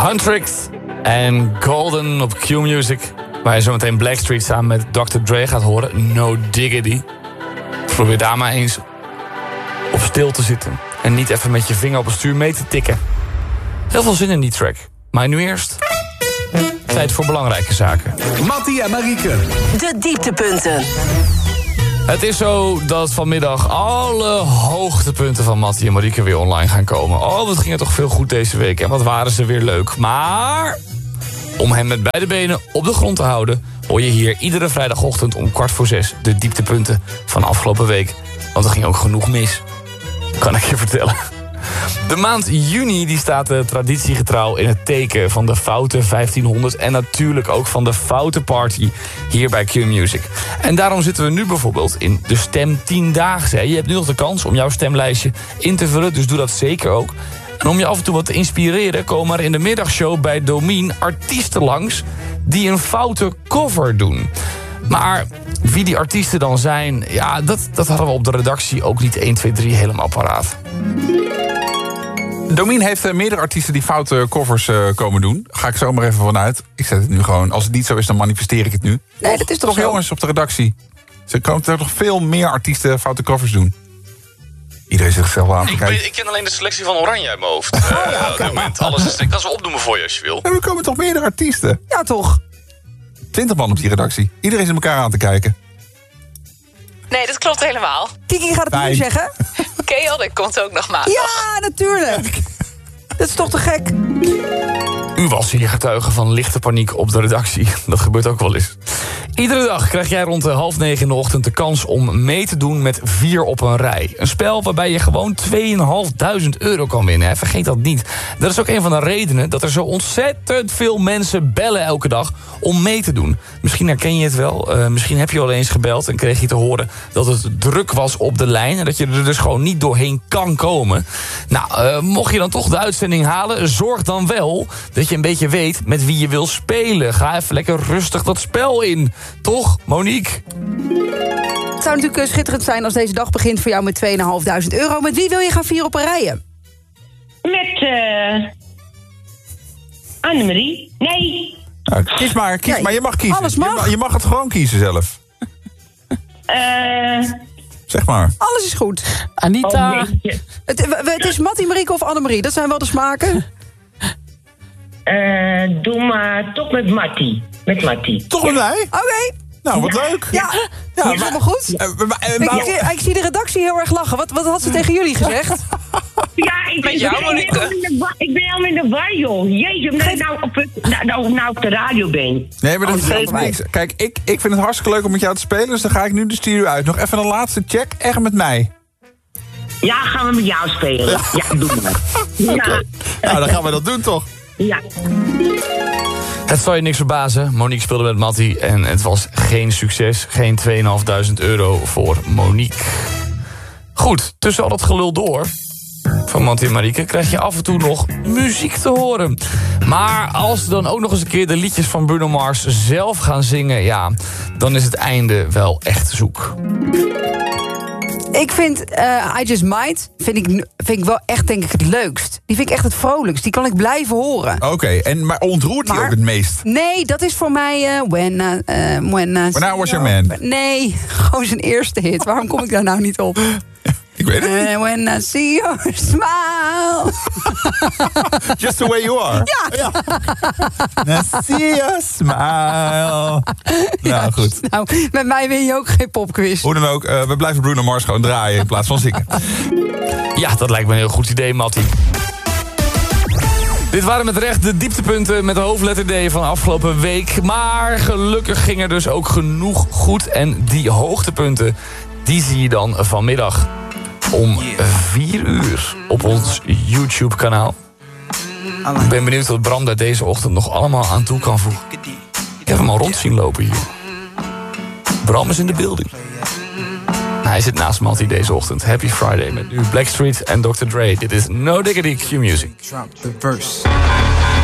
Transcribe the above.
Huntrix en Golden op Q-Music. Waar je zometeen Blackstreet samen met Dr. Dre gaat horen. No Diggity. Probeer daar maar eens op stil te zitten. En niet even met je vinger op het stuur mee te tikken. Heel veel zin in die track. Maar nu eerst tijd voor belangrijke zaken. Mattie en Marieke. De dieptepunten. Het is zo dat vanmiddag alle hoogtepunten van Mattie en Marieke weer online gaan komen. Oh, wat ging er toch veel goed deze week. En wat waren ze weer leuk. Maar om hem met beide benen op de grond te houden, hoor je hier iedere vrijdagochtend om 5:45 de dieptepunten van de afgelopen week. Want er ging ook genoeg mis. Kan ik je vertellen. De maand juni die staat traditiegetrouw in het teken van de Foute 1500... en natuurlijk ook van de Foute Party hier bij Q-Music. En daarom zitten we nu bijvoorbeeld in de Stem 10-daagse. Je hebt nu nog de kans om jouw stemlijstje in te vullen, dus doe dat zeker ook. En om je af en toe wat te inspireren komen er in de middagshow bij Domien artiesten langs die een foute cover doen. Maar wie die artiesten dan zijn, ja, dat hadden we op de redactie ook niet 1, 2, 3 helemaal paraat. Domien heeft meerdere artiesten die foute covers komen doen. Ga ik zo maar even vanuit. Ik zet het nu gewoon. Als het niet zo is, dan manifesteer ik het nu. Nee, dat is toch zo? Jongens op de redactie. Ze komen er nog veel meer artiesten foute covers doen. Iedereen zit zichzelf aan te kijken. Ik ken alleen de selectie van Oranje uit mijn hoofd. Op dit moment. Alles is, ik kan ze opnoemen voor je als je wil. Ja, er komen toch meerdere artiesten? Ja, toch? 20 man op die redactie. Iedereen zit elkaar aan te kijken. Nee, dat klopt helemaal. Kiki gaat het nu zeggen. Keon komt ook nog maandag. Ja, natuurlijk. Dat is toch te gek? U was hier getuige van lichte paniek op de redactie. Dat gebeurt ook wel eens. Iedere dag krijg jij rond 8:30 in de ochtend de kans om mee te doen met 4 op een rij. Een spel waarbij je gewoon €2.500 kan winnen. Hè? Vergeet dat niet. Dat is ook een van de redenen dat er zo ontzettend veel mensen bellen elke dag om mee te doen. Misschien herken je het wel. Misschien heb je al eens gebeld en kreeg je te horen dat het druk was op de lijn. En dat je er dus gewoon niet doorheen kan komen. Nou, mocht je dan toch de uitzending halen, zorg dan wel dat je een beetje weet met wie je wil spelen. Ga even lekker rustig dat spel in. Toch, Monique? Het zou natuurlijk schitterend zijn als deze dag begint voor jou met €2.500. Met wie wil je gaan 4 op een rijden? Met Annemarie. Nee. Nou, kies maar. Je mag kiezen. Alles mag. Je mag het gewoon kiezen zelf. Zeg maar. Alles is goed. Anita. Oh, nee. Het is Mattie, Marieke of Annemarie. Dat zijn wel de smaken. Doe maar toch met Mattie. Met Mattie. Toch met mij? Oké. Nou, wat leuk. Ja, dat is helemaal goed. Ik zie de redactie heel erg lachen. Wat had ze tegen jullie gezegd? Ja, ik ben helemaal in de war, joh. Jeetje, omdat ik nou op de radio ben. Nee, maar dat geeft niks. Kijk, ik vind het hartstikke leuk om met jou te spelen, dus dan ga ik nu de studio uit. Nog even een laatste check, echt met mij. Ja, gaan we met jou spelen. Ja, doen we. Ja. Nou, dan gaan we dat doen, toch? Ja. Het zal je niks verbazen. Monique speelde met Mattie en het was geen succes. Geen €2.500 voor Monique. Goed, tussen al dat gelul door van Mattie en Marieke krijg je af en toe nog muziek te horen. Maar als ze dan ook nog eens een keer de liedjes van Bruno Mars zelf gaan zingen, ja, dan is het einde wel echt zoek. Ik vind I Just Might vind ik wel echt, denk ik, het leukst. Die vind ik echt het vrolijkst. Die kan ik blijven horen. Oké, maar ontroert hij ook het meest? Nee, dat is voor mij When I Was Your Man. Nee, gewoon zijn eerste hit. Waarom kom ik daar nou niet op? Ik weet het niet. When I see your smile. Just the way you are. Ja. I see your smile. Nou, goed. Nou, met mij win je ook geen popquiz. Hoe dan ook, we blijven Bruno Mars gewoon draaien in plaats van zingen. Ja, dat lijkt me een heel goed idee, Mattie. Dit waren met recht de dieptepunten met de hoofdletter D van afgelopen week. Maar gelukkig ging er dus ook genoeg goed. En die hoogtepunten, die zie je dan vanmiddag om 4:00 op ons YouTube-kanaal. Ik ben benieuwd wat Bram daar deze ochtend nog allemaal aan toe kan voegen. Ik heb hem al rond zien lopen hier. Bram is in de building. Hij zit naast Mattie deze ochtend. Happy Friday met nu Blackstreet en Dr. Dre. Dit is No Diggity Q-Music. Drop the verse.